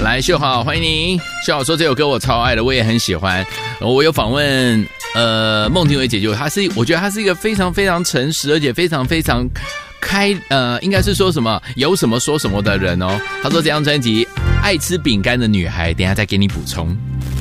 来，秀豪，欢迎您。秀豪说这首歌我超爱的，我也很喜欢。我有访问孟庭苇姐姐，我觉得她是一个非常非常诚实，而且非常非常应该是说什么有什么说什么的人哦。她说这张专辑《爱吃饼干的女孩》，等一下再给你补充。